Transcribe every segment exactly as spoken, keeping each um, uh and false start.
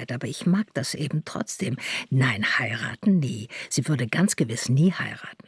leid, aber ich mag das eben trotzdem. Nein, heiraten nie. Sie würde ganz gewiss nie heiraten.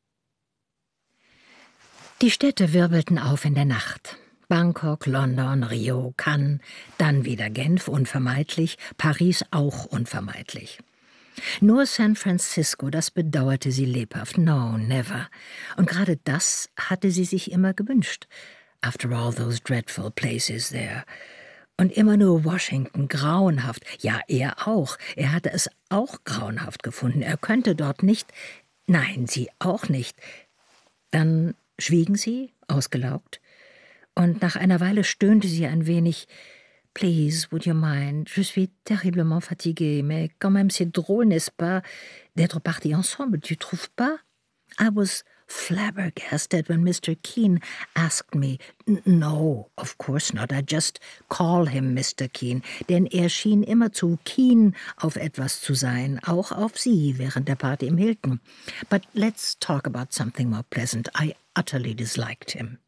Die Städte wirbelten auf in der Nacht. Bangkok, London, Rio, Cannes, dann wieder Genf, unvermeidlich, Paris auch unvermeidlich. Nur San Francisco, das bedauerte sie lebhaft. No, never. Und gerade das hatte sie sich immer gewünscht. After all those dreadful places there. Und immer nur Washington, grauenhaft. Ja, er auch. Er hatte es auch grauenhaft gefunden. Er könnte dort nicht. Nein, sie auch nicht. Dann schwiegen sie, ausgelaugt. Und nach einer Weile stöhnte sie ein wenig. Please, would you mind? Je suis terriblement fatiguée, mais quand même c'est drôle, n'est-ce pas, d'être partis ensemble, tu trouves pas? I was flabbergasted when Mister Keene asked me. No, of course not. I just call him Mister Keene, denn er schien immer zu keen auf etwas zu sein, auch auf sie während der Party im Hilton. But let's talk about something more pleasant. I utterly disliked him.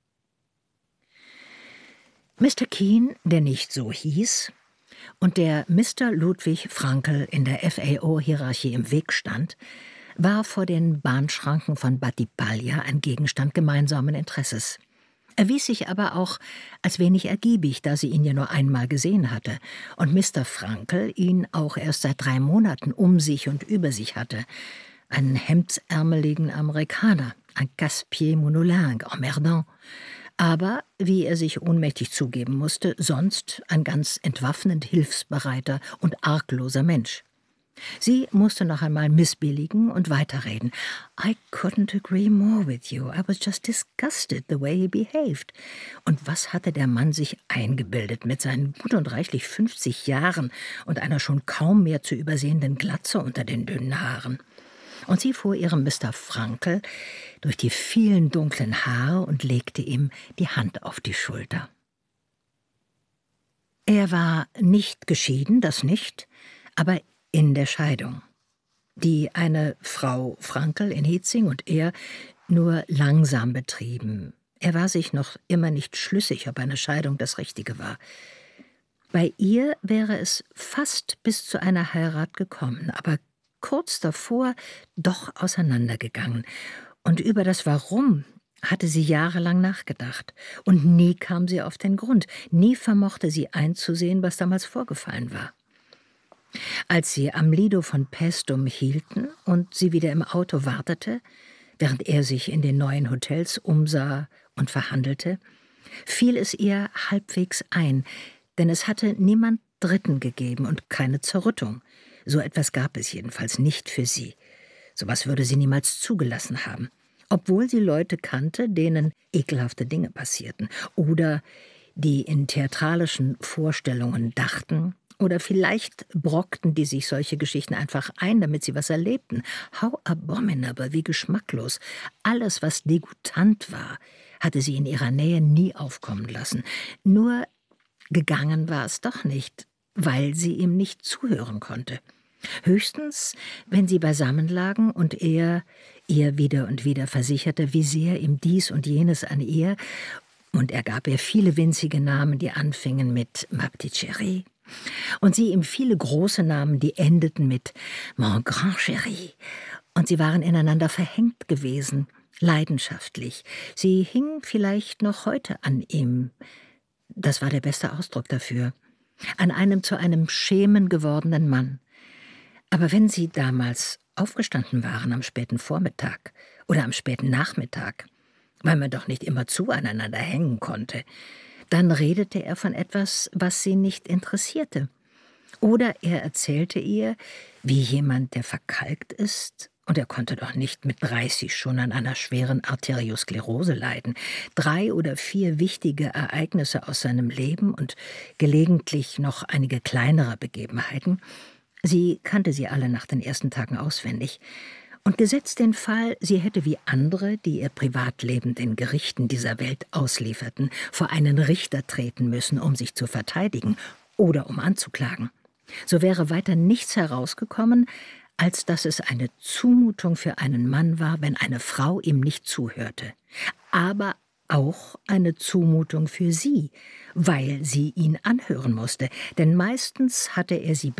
Mister Keene, der nicht so hieß, und der Mister Ludwig Frankel in der F A O-Hierarchie im Weg stand, war vor den Bahnschranken von Battipaglia ein Gegenstand gemeinsamen Interesses. Erwies sich aber auch als wenig ergiebig, da sie ihn ja nur einmal gesehen hatte und Mister Frankel ihn auch erst seit drei Monaten um sich und über sich hatte. Einen hemdsärmeligen Amerikaner, ein Casse-pied monolingue, emmerdant. Aber, wie er sich ohnmächtig zugeben musste, sonst ein ganz entwaffnend hilfsbereiter und argloser Mensch. Sie musste noch einmal missbilligen und weiterreden. I couldn't agree more with you. I was just disgusted the way he behaved. Und was hatte der Mann sich eingebildet mit seinen gut und reichlich fünfzig Jahren und einer schon kaum mehr zu übersehenden Glatze unter den dünnen Haaren? Und sie fuhr ihrem Mister Frankel durch die vielen dunklen Haare und legte ihm die Hand auf die Schulter. Er war nicht geschieden, das nicht, aber in der Scheidung, die eine Frau Frankel in Hietzing und er nur langsam betrieben. Er war sich noch immer nicht schlüssig, ob eine Scheidung das Richtige war. Bei ihr wäre es fast bis zu einer Heirat gekommen, aber kurz davor doch auseinandergegangen. Und über das Warum hatte sie jahrelang nachgedacht. Und nie kam sie auf den Grund. Nie vermochte sie einzusehen, was damals vorgefallen war. Als sie am Lido von Paestum hielten und sie wieder im Auto wartete, während er sich in den neuen Hotels umsah und verhandelte, fiel es ihr halbwegs ein, denn es hatte niemand Dritten gegeben und keine Zerrüttung. So etwas gab es jedenfalls nicht für sie. So was würde sie niemals zugelassen haben, obwohl sie Leute kannte, denen ekelhafte Dinge passierten oder die in theatralischen Vorstellungen dachten, oder vielleicht brockten die sich solche Geschichten einfach ein, damit sie was erlebten. How abominable, wie geschmacklos. Alles, was degutant war, hatte sie in ihrer Nähe nie aufkommen lassen. Nur gegangen war es doch nicht, weil sie ihm nicht zuhören konnte. Höchstens, wenn sie beisammen lagen und er ihr wieder und wieder versicherte, wie sehr ihm dies und jenes an ihr, und er gab ihr viele winzige Namen, die anfingen mit Ma petite chérie, und sie ihm viele große Namen, die endeten mit Mon grand chéri, und sie waren ineinander verhängt gewesen, leidenschaftlich. Sie hing vielleicht noch heute an ihm, das war der beste Ausdruck dafür, an einem zu einem Schemen gewordenen Mann. Aber wenn sie damals aufgestanden waren am späten Vormittag oder am späten Nachmittag, weil man doch nicht immerzu aneinander hängen konnte, dann redete er von etwas, was sie nicht interessierte. Oder er erzählte ihr, wie jemand, der verkalkt ist, und er konnte doch nicht mit dreißig schon an einer schweren Arteriosklerose leiden, drei oder vier wichtige Ereignisse aus seinem Leben und gelegentlich noch einige kleinere Begebenheiten. Sie kannte sie alle nach den ersten Tagen auswendig. Und gesetzt den Fall, sie hätte wie andere, die ihr Privatleben den Gerichten dieser Welt auslieferten, vor einen Richter treten müssen, um sich zu verteidigen oder um anzuklagen, so wäre weiter nichts herausgekommen, als dass es eine Zumutung für einen Mann war, wenn eine Frau ihm nicht zuhörte, aber auch eine Zumutung für sie, weil sie ihn anhören musste, denn meistens hatte er sie